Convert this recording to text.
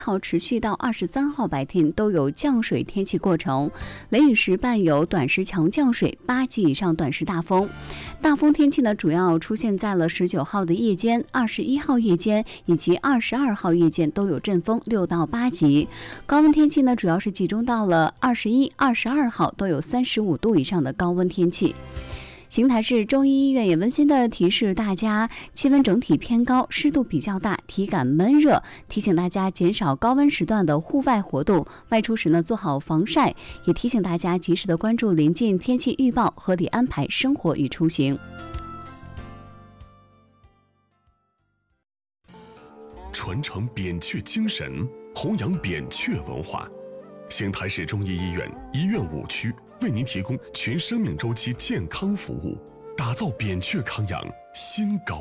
号持续到23号白天都有降水天气过程，雷雨时伴有短时强降水，8级以上短时大风。大风天气呢，主要出现在了19号的夜间、21号夜间以及22号夜间都有阵风6到8级。高温天气呢，主要是集中到了21、22号都有35度以上的高温天气。邢台市中医医院也温馨的提示大家，气温整体偏高，湿度比较大，体感闷热，提醒大家减少高温时段的户外活动，外出时呢做好防晒，也提醒大家及时的关注临近天气预报，合理安排生活与出行。 传承扁鹊精神，弘扬扁鹊文化。邢台市中医医院医院5区为您提供全生命周期健康服务，打造扁鹊康养新高